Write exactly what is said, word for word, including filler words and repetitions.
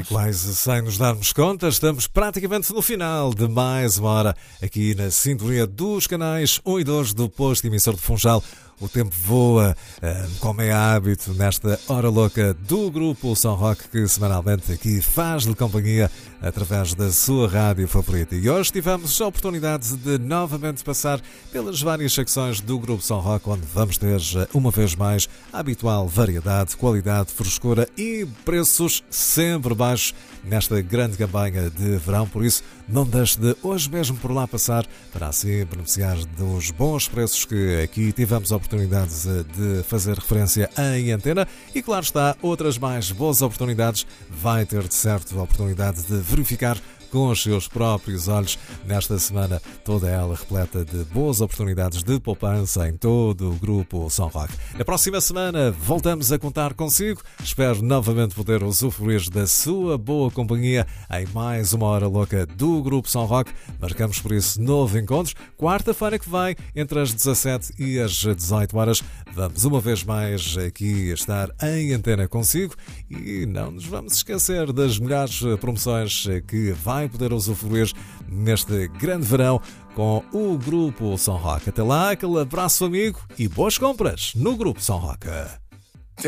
Quase sem nos darmos conta, estamos praticamente no final de mais uma hora aqui na sintonia dos canais um e dois do posto emissor de Funchal. O tempo voa, como é hábito, nesta hora louca do Grupo São Roque, que semanalmente aqui faz-lhe companhia através da sua rádio favorita. E hoje tivemos a oportunidade de novamente passar pelas várias secções do Grupo São Roque, onde vamos ter, uma vez mais, a habitual variedade, qualidade, frescura e preços sempre baixos nesta grande campanha de verão. Por isso, não deixe de hoje mesmo por lá passar para assim beneficiar dos bons preços que aqui tivemos a oportunidade de fazer referência em antena. E claro está, outras mais boas oportunidades vai ter de certo a oportunidade de verificar com os seus próprios olhos nesta semana, toda ela repleta de boas oportunidades de poupança em todo o Grupo São Roque. Na próxima semana voltamos a contar consigo. Espero novamente poder usufruir da sua boa companhia em mais uma hora louca do Grupo São Roque. Marcamos por isso novo encontro, quarta-feira que vem, entre as dezassete e as dezoito horas. Vamos uma vez mais aqui estar em antena consigo e não nos vamos esquecer das melhores promoções que vai poder usufruir neste grande verão com o Grupo São Roque. Até lá, aquele abraço amigo e boas compras no Grupo São Roque.